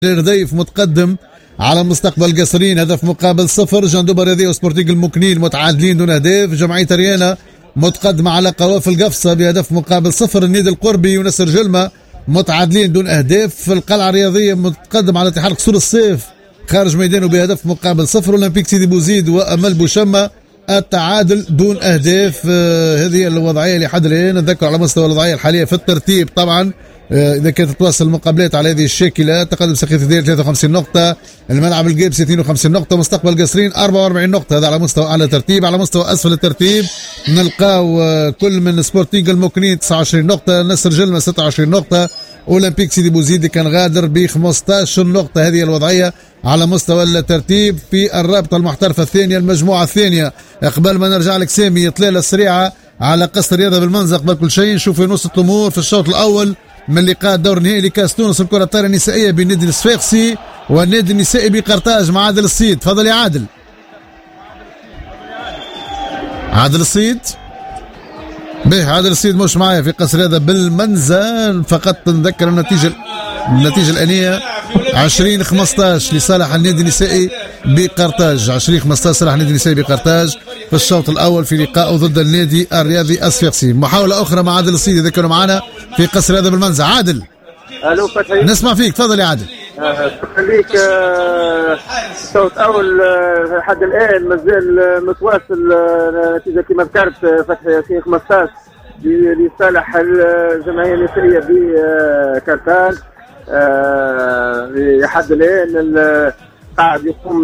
الرديف متقدم على مستقبل قصرين، هدف مقابل صفر. جندوبة رياضية وسبورتينغ المكنين متعادلين دون أهداف. جمعية ريانا متقدمة على قوافل قفصة بهدف مقابل صفر. النادي القربي ونسر جلمة متعادلين دون أهداف. القلعة الرياضية متقدم على اتحاد قصور الصيف خارج ميدانه بهدف مقابل صفر. أولمبيك سيدي بوزيد وأمل بوشمة التعادل دون أهداف. هذه الوضعية لحد الآن. نذكر على مستوى الوضعية الحالية في الترتيب طبعا إذا كانت تتواصل المقابلات على هذه الشاكلة. تقدم سخيف الدير 53 نقطة، الملعب القابس 52 نقطة، مستقبل قصرين 44 نقطة. هذا على مستوى أعلى ترتيب. على مستوى أسفل الترتيب نلقاو كل من سبورتينغ المكنين 29 نقطة، نسر جلمة 26 نقطة، أولمبيك سيدي بوزيد كان غادر ب 15 نقطة. هذه الوضعية على مستوى الترتيب في الرابطة المحترفة الثانية المجموعة الثانية. قبل ما نرجع لك سامي إطلالة سريعة على قصر الرياضة بالمنزق قبل كل شيء. نشوف وين وصلت الأمور في الشوط الأول من لقاء الدور النهائي لكاس تونس الكرة الطائرة النسائية بين النادي الصفاقسي والنادي النسائي بقرطاج مع عادل الصيد. تفضل يا عادل. عادل الصيد به. عادل الصيد مش معايا في قصر هذا بالمنزل. فقط نذكر النتيجة الآنية 20-15 لصالح النادي النسائي بقرطاج. 20-15 صالح النادي النسائي بقرطاج في الشوط الأول في لقائه ضد النادي الرياضي الصفاقسي. محاولة أخرى مع عادل الصيد إذا كانوا معنا في قصر هذا بالمنزل. عادل الو فتحي نسمع فيك، تفضل يا عادل. خليك الشوط الاول لحد الان مازال متواصل. نتيجه كما ذكرت فتحي 20-15 لصالح الجمعيه النسائيه بكرتاج. لحد الان قاعد يقوم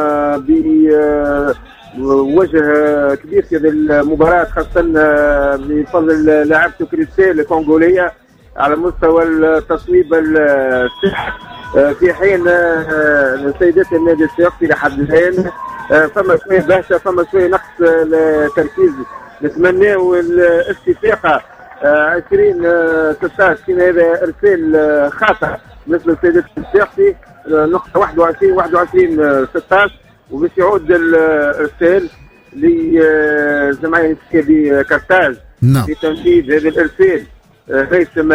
بوجه كبير في هذه المباراه، خاصه بفضل لاعبته كريستال الكونغوليه على مستوى التصويب الصحي، في حين سيدات النادي الصفاقسي لحد الان فما شويه بهشه، فما شويه نقص التركيز. نتمناو الاستفاقه 20-16 كان هذا ارسال خاطئ بالنسبه لسيدات الصفاقسي، نقطه 21-16 وباش يعود الارسال للجمعيه النسائيه بكرتاج في تنفيذ هذا الارسال. ميسم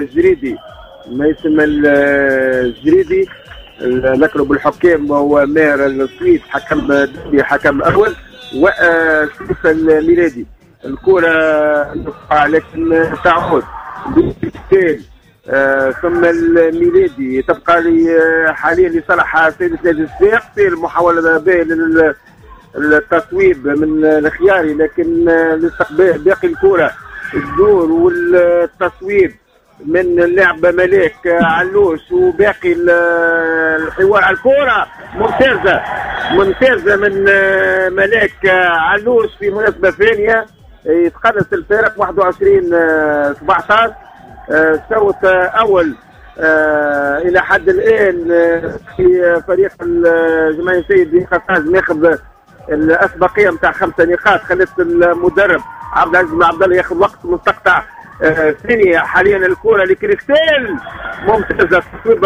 الجريدي ذكروا بالحكام وهو ماهر السويس حكم اول، وشريف الميلادي. الكرة لكن تعود بالتالي ثم الميلادي تبقى حاليا لصالح سيدة نادي الصفاقسي. المحاولة به للتصويب من الخياري، لكن لاستقبال باقي الكرة الدور والتصويب من اللاعب ملاك علوش وباقي الحوار. الكرة ممتازة من ملاك علوش في مناسبة ثانية يتقدس الفارق 21-17. شوط أول إلى حد الآن في فريق الجمعية السيد بقرطاج ماخذ الأسبقية نتاع 5 نقاط. خلت المدرب عبد العزيز بن عبد الله ياخذ وقت مستقطع ثانية. حاليا الكرة لكريستال ممتازة،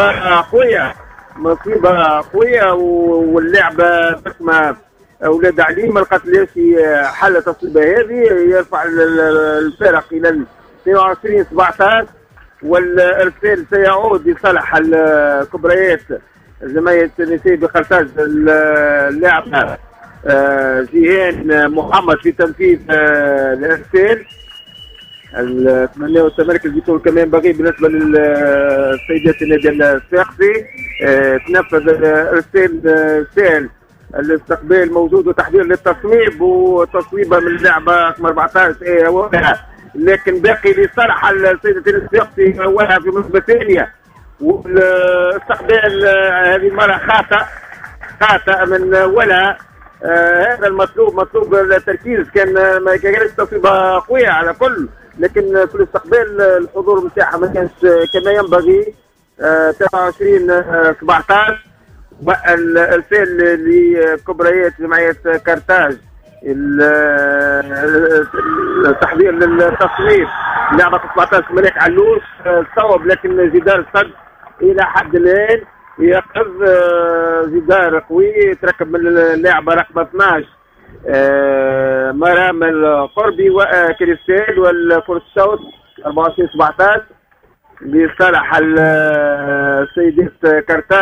مصيبة قوية واللعبة بسمة أولاد عليم ما لقاتلاش حل تصويبة هذه يرفع الفارق إلى 22-17 والإرسال سيعود لصالح الكبريات الجمعية النسائية بقرطاج. اللاعب جيهان محمد في تنفيذ الارسال. نتمناو التمركز بيكون كمان بغي بالنسبه للسيدات النادي الصفاقسي. تنفذ الارسال سهل، الاستقبال موجود وتحضير للتصويب وتصويبه من اللاعبه رقم 14 اولها، لكن باقي لصالح السيدات الصفاقسي اولها في مناسبه ثانيه. والاستقبال هذه المره خاطئ من اولها. هذا مطلوب التركيز. ما كانش تصويبه قويه على كل، لكن في الاستقبال الحضور نتاعها ما كانش كما ينبغي. 23-17 والارسال لكبريات جمعيه كرتاج. التحضير للتصويب لعبه 17 ملاك علوش صوب، لكن جدار الصد الى حد الان يقظ جدار قوي تركب من اللاعبه رقم 12 مرام القربي وكريستال. والفرص الشوط 24-17 لصالح السيدات كرتان.